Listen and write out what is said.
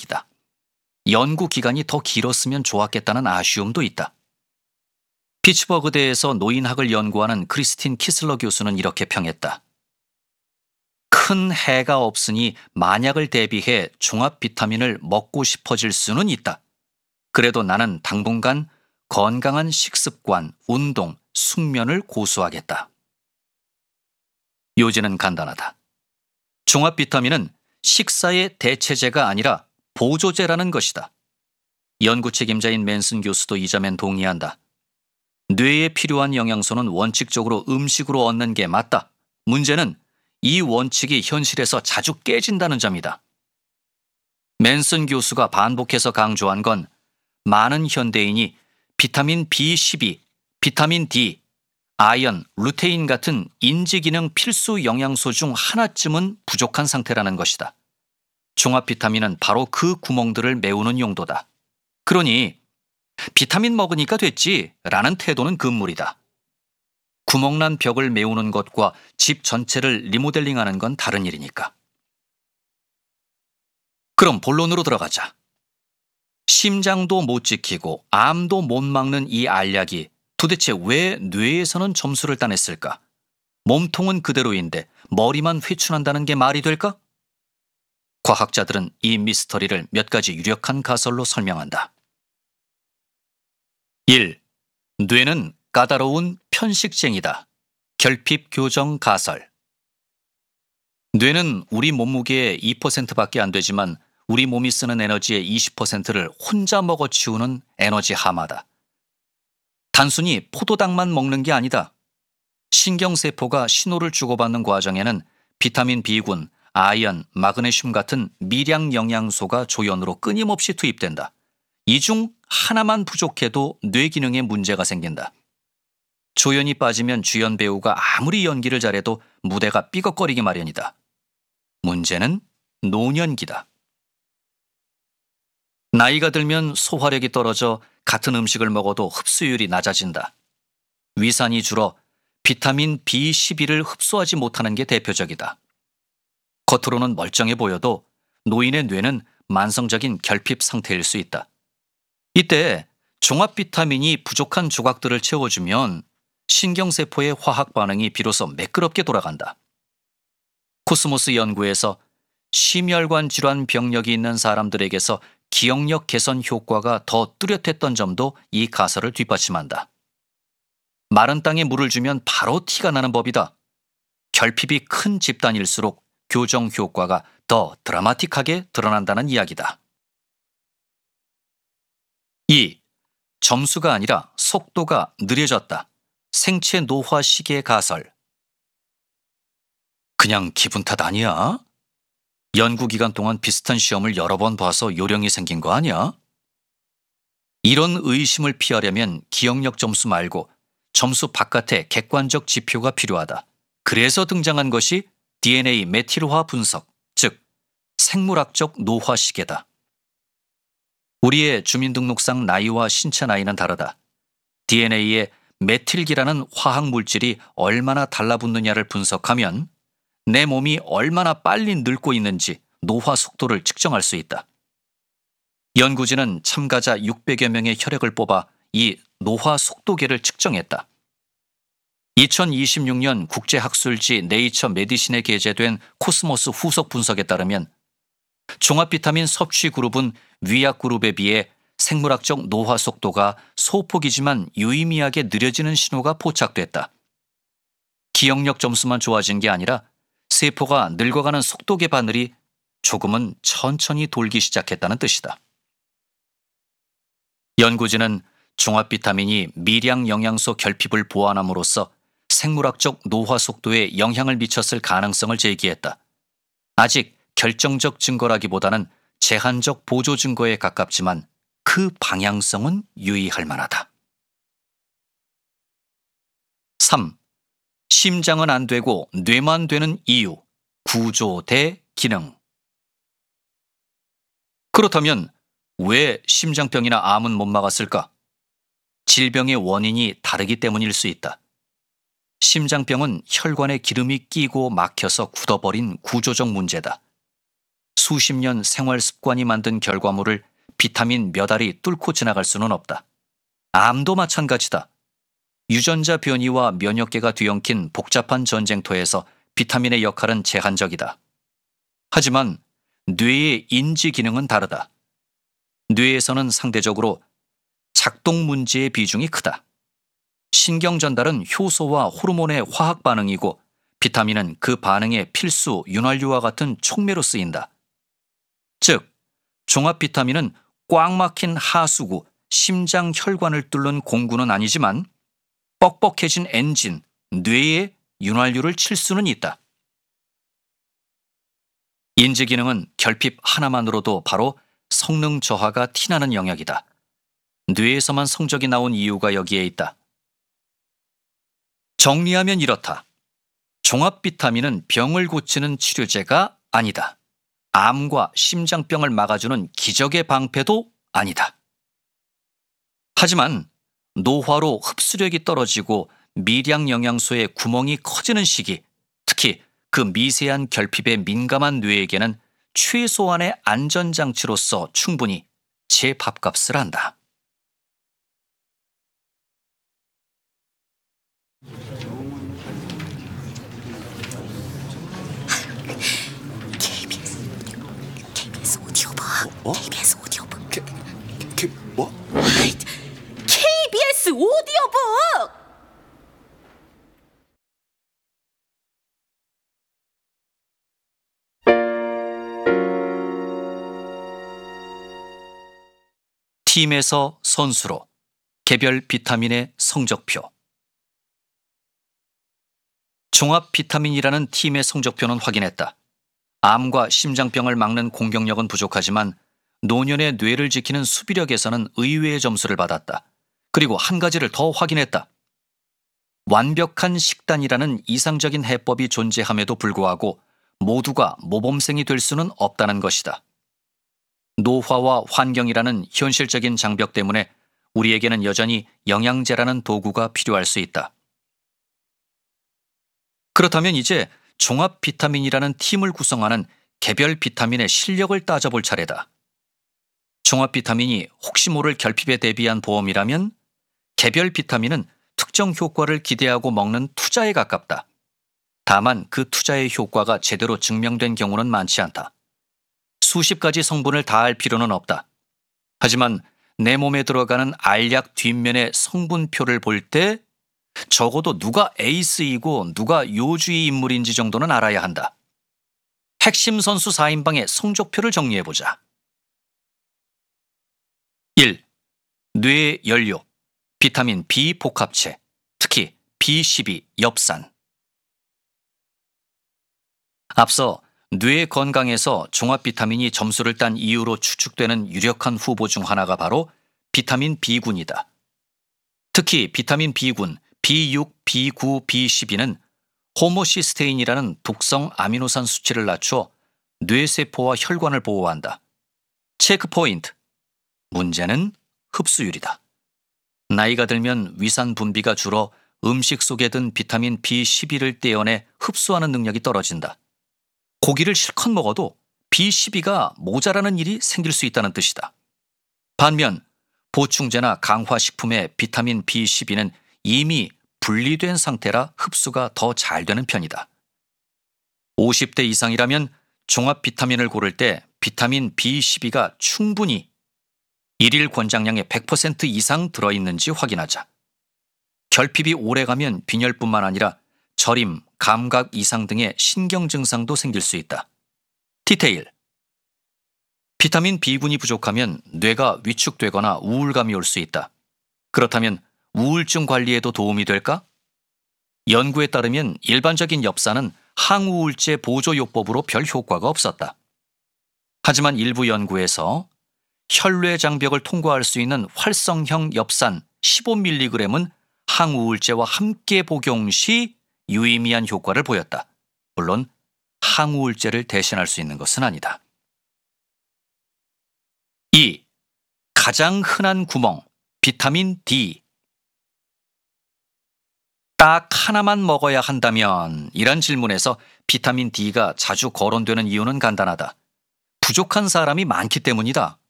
합리적이다. 연구 기간이 더 길었으면 좋았겠다는 아쉬움도 있다. 피츠버그대에서 노인학을 연구하는 크리스틴 키슬러 교수는 이렇게 평했다. 큰 해가 없으니 만약을 대비해 종합 비타민을 먹고 싶어질 수는 있다. 그래도 나는 당분간 건강한 식습관, 운동, 숙면을 고수하겠다. 요지는 간단하다. 종합 비타민은 식사의 대체제가 아니라 보조제라는 것이다. 연구 책임자인 맨슨 교수도 이 점엔 동의한다. 뇌에 필요한 영양소는 원칙적으로 음식으로 얻는 게 맞다. 문제는 이 원칙이 현실에서 자주 깨진다는 점이다. 맨슨 교수가 반복해서 강조한 건 많은 현대인이 비타민 B12, 비타민 D, 아연, 루테인 같은 인지기능 필수 영양소 중 하나쯤은 부족한 상태라는 것이다. 종합 비타민은 바로 그 구멍들을 메우는 용도다. 그러니 비타민 먹으니까 됐지 라는 태도는 금물이다. 구멍난 벽을 메우는 것과 집 전체를 리모델링하는 건 다른 일이니까. 그럼 본론으로 들어가자. 심장도 못 지키고 암도 못 막는 이 알약이 도대체 왜 뇌에서는 점수를 따냈을까? 몸통은 그대로인데 머리만 회춘한다는 게 말이 될까? 과학자들은 이 미스터리를 몇 가지 유력한 가설로 설명한다. 1. 뇌는 까다로운 편식쟁이다. 결핍 교정 가설. 뇌는 우리 몸무게의 2%밖에 안 되지만 우리 몸이 쓰는 에너지의 20%를 혼자 먹어치우는 에너지 하마다. 단순히 포도당만 먹는 게 아니다. 신경세포가 신호를 주고받는 과정에는 비타민 B군, 아연, 마그네슘 같은 미량 영양소가 조연으로 끊임없이 투입된다. 이 중 하나만 부족해도 뇌 기능에 문제가 생긴다. 조연이 빠지면 주연 배우가 아무리 연기를 잘해도 무대가 삐걱거리기 마련이다. 문제는 노년기다. 나이가 들면 소화력이 떨어져 같은 음식을 먹어도 흡수율이 낮아진다. 위산이 줄어 비타민 B12를 흡수하지 못하는 게 대표적이다. 겉으로는 멀쩡해 보여도 노인의 뇌는 만성적인 결핍 상태일 수 있다. 이때 종합 비타민이 부족한 조각들을 채워주면 신경세포의 화학 반응이 비로소 매끄럽게 돌아간다. 코스모스 연구에서 심혈관 질환 병력이 있는 사람들에게서 기억력 개선 효과가 더 뚜렷했던 점도 이 가설을 뒷받침한다. 마른 땅에 물을 주면 바로 티가 나는 법이다. 결핍이 큰 집단일수록 교정 효과가 더 드라마틱하게 드러난다는 이야기다. 2. 점수가 아니라 속도가 느려졌다. 생체 노화 시계 가설. 그냥 기분 탓 아니야? 연구기간 동안 비슷한 시험을 여러 번 봐서 요령이 생긴 거 아니야? 이런 의심을 피하려면 기억력 점수 말고 점수 바깥에 객관적 지표가 필요하다. 그래서 등장한 것이 DNA 메틸화 분석, 즉 생물학적 노화 시계다. 우리의 주민등록상 나이와 신체 나이는 다르다. DNA에 메틸기라는 화학 물질이 얼마나 달라붙느냐를 분석하면 내 몸이 얼마나 빨리 늙고 있는지 노화 속도를 측정할 수 있다. 연구진은 참가자 600여 명의 혈액을 뽑아 이 노화 속도계를 측정했다. 2026년 국제학술지 네이처 메디신에 게재된 코스모스 후속 분석에 따르면 종합 비타민 섭취 그룹은 위약 그룹에 비해 생물학적 노화 속도가 소폭이지만 유의미하게 느려지는 신호가 포착됐다. 기억력 점수만 좋아진 게 아니라 세포가 늙어가는 속도계 바늘이 조금은 천천히 돌기 시작했다는 뜻이다. 연구진은 종합 비타민이 미량 영양소 결핍을 보완함으로써 생물학적 노화 속도에 영향을 미쳤을 가능성을 제기했다. 아직 결정적 증거라기보다는 제한적 보조 증거에 가깝지만 그 방향성은 유의할 만하다. 3. 심장은 안 되고 뇌만 되는 이유, 구조 대 기능. 그렇다면 왜 심장병이나 암은 못 막았을까? 질병의 원인이 다르기 때문일 수 있다. 심장병은 혈관에 기름이 끼고 막혀서 굳어버린 구조적 문제다. 수십 년 생활 습관이 만든 결과물을 비타민 몇 알이 뚫고 지나갈 수는 없다. 암도 마찬가지다. 유전자 변이와 면역계가 뒤엉킨 복잡한 전쟁터에서 비타민의 역할은 제한적이다. 하지만 뇌의 인지 기능은 다르다. 뇌에서는 상대적으로 작동 문제의 비중이 크다. 신경 전달은 효소와 호르몬의 화학 반응이고 비타민은 그 반응의 필수 윤활유와 같은 촉매로 쓰인다. 즉, 종합 비타민은 꽉 막힌 하수구, 심장 혈관을 뚫는 공구는 아니지만 뻑뻑해진 엔진, 뇌에 윤활유를 칠 수는 있다. 인지 기능은 결핍 하나만으로도 바로 성능 저하가 티나는 영역이다. 뇌에서만 성적이 나온 이유가 여기에 있다. 정리하면 이렇다. 종합 비타민은 병을 고치는 치료제가 아니다. 암과 심장병을 막아주는 기적의 방패도 아니다. 하지만 노화로 흡수력이 떨어지고 미량 영양소의 구멍이 커지는 시기, 특히 그 미세한 결핍에 민감한 뇌에게는 최소한의 안전장치로서 충분히 제 밥값을 한다. KBS 오디오북. 어? KBS 오디오북. 뭐? KBS 오디오북. 팀에서 선수로 개별 비타민의 성적표. 종합 비타민이라는 팀의 성적표는 확인했다. 암과 심장병을 막는 공격력은 부족하지만 노년의 뇌를 지키는 수비력에서는 의외의 점수를 받았다. 그리고 한 가지를 더 확인했다. 완벽한 식단이라는 이상적인 해법이 존재함에도 불구하고 모두가 모범생이 될 수는 없다는 것이다. 노화와 환경이라는 현실적인 장벽 때문에 우리에게는 여전히 영양제라는 도구가 필요할 수 있다. 그렇다면 이제 종합 비타민이라는 팀을 구성하는 개별 비타민의 실력을 따져볼 차례다. 종합 비타민이 혹시 모를 결핍에 대비한 보험이라면 개별 비타민은 특정 효과를 기대하고 먹는 투자에 가깝다. 다만 그 투자의 효과가 제대로 증명된 경우는 많지 않다. 수십 가지 성분을 다 알 필요는 없다. 하지만 내 몸에 들어가는 알약 뒷면의 성분표를 볼 때 적어도 누가 에이스이고 누가 요주의 인물인지 정도는 알아야 한다. 핵심 선수 4인방의 성적표를 정리해보자. 1. 뇌의 연료, 비타민 B 복합체, 특히 B12, 엽산. 앞서 뇌 건강에서 종합 비타민이 점수를 딴 이유로 추측되는 유력한 후보 중 하나가 바로 비타민 B군이다. 특히 비타민 B군, B6, B9, B12는 호모시스테인이라는 독성 아미노산 수치를 낮춰 뇌세포와 혈관을 보호한다. 체크 포인트. 문제는 흡수율이다. 나이가 들면 위산 분비가 줄어 음식 속에 든 비타민 B12를 떼어내 흡수하는 능력이 떨어진다. 고기를 실컷 먹어도 B12가 모자라는 일이 생길 수 있다는 뜻이다. 반면 보충제나 강화식품의 비타민 B12는 이미 분리된 상태라 흡수가 더 잘 되는 편이다. 50대 이상이라면 종합 비타민을 고를 때 비타민 B12가 충분히 일일 권장량의 100% 이상 들어있는지 확인하자. 결핍이 오래가면 빈혈뿐만 아니라 저림, 감각 이상 등의 신경 증상도 생길 수 있다. 디테일. 비타민 B군이 부족하면 뇌가 위축되거나 우울감이 올 수 있다. 그렇다면 우울증 관리에도 도움이 될까? 연구에 따르면 일반적인 엽산은 항우울제 보조요법으로 별 효과가 없었다. 하지만 일부 연구에서 혈뇌 장벽을 통과할 수 있는 활성형 엽산 15mg은 항우울제와 함께 복용 시 유의미한 효과를 보였다. 물론 항우울제를 대신할 수 있는 것은 아니다. 2. 가장 흔한 구멍, 비타민 D. 딱 하나만 먹어야 한다면? 이런 질문에서 비타민 D가 자주 거론되는 이유는 간단하다. 부족한 사람이 많기 때문이다.